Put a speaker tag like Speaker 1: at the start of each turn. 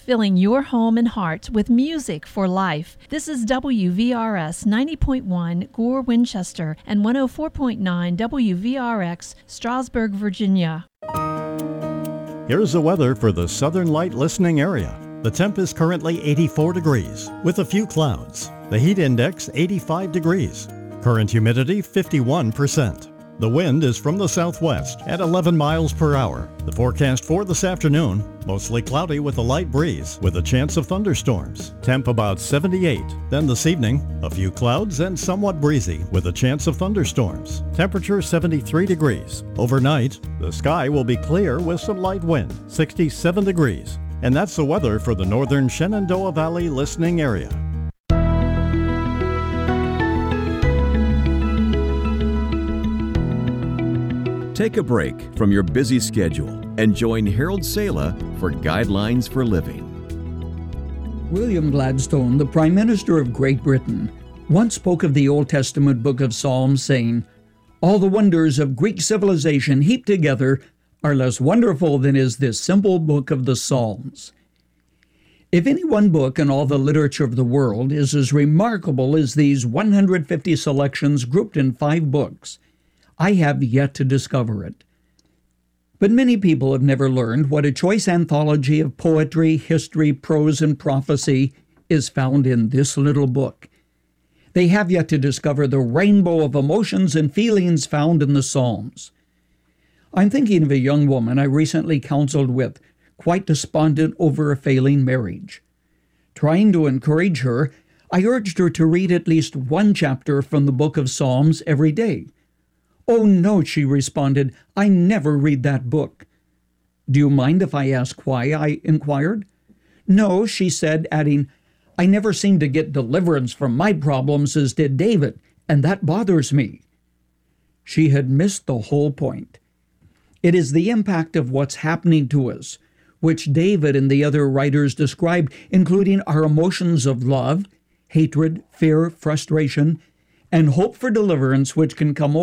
Speaker 1: filling your home and heart with music for life. This is WVRS 90.1 Gore, Winchester, and 104.9 WVRX, Strasburg, Virginia.
Speaker 2: Here's the weather for the Southern Light listening area. The temp is currently 84 degrees with a few clouds. The heat index 85 degrees. Current humidity 51%. The wind is from the southwest at 11 miles per hour. The forecast for this afternoon, mostly cloudy with a light breeze with a chance of thunderstorms. Temp about 78. Then this evening, a few clouds and somewhat breezy with a chance of thunderstorms. Temperature 73 degrees. Overnight, the sky will be clear with some light wind, 67 degrees. And that's the weather for the northern Shenandoah Valley listening area.
Speaker 3: Take a break from your busy schedule and join Harold Sala for Guidelines for Living.
Speaker 4: William Gladstone, the Prime Minister of Great Britain, once spoke of the Old Testament book of Psalms, saying, "All the wonders of Greek civilization heaped together are less wonderful than is this simple book of the Psalms." If any one book in all the literature of the world is as remarkable as these 150 selections grouped in 5 books, I have yet to discover it. But many people have never learned what a choice anthology of poetry, history, prose, and prophecy is found in this little book. They have yet to discover the rainbow of emotions and feelings found in the Psalms. I'm thinking of a young woman I recently counseled with, quite despondent over a failing marriage. Trying to encourage her, I urged her to read at least one chapter from the book of Psalms every day. "Oh, no," she responded, "I never read that book." "Do you mind if I ask why?" I inquired. "No," she said, adding, "I never seem to get deliverance from my problems as did David, and that bothers me." She had missed the whole point. It is the impact of what's happening to us, which David and the other writers described, including our emotions of love, hatred, fear, frustration, and hope for deliverance, which can come